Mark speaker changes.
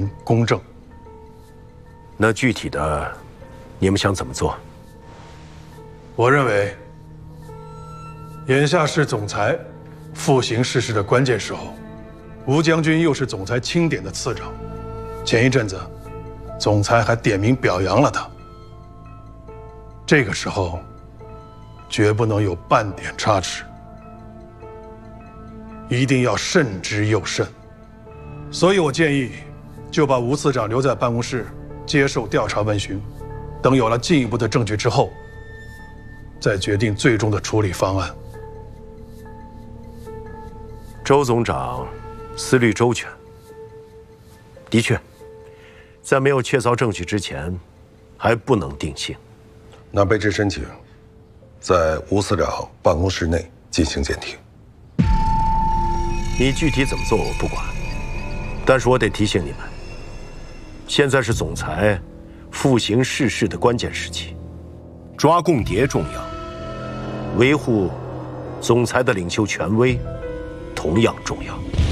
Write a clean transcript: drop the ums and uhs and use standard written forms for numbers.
Speaker 1: 明公正。
Speaker 2: 那具体的，你们想怎么做？
Speaker 1: 我认为，眼下是总裁复行世事的关键时候，吴将军又是总裁钦点的次长，前一阵子，总裁还点名表扬了他。这个时候，绝不能有半点差池，一定要慎之又慎。所以我建议，就把吴次长留在办公室接受调查问询，等有了进一步的证据之后，再决定最终的处理方案。
Speaker 2: 周总长思虑周全，的确，在没有确凿证据之前，还不能定性。
Speaker 3: 那被质申请，在吴次长办公室内进行监听。
Speaker 2: 你具体怎么做我不管，但是我得提醒你们，现在是总裁复行世事的关键时期，抓共谍重要，维护总裁的领袖权威同样重要。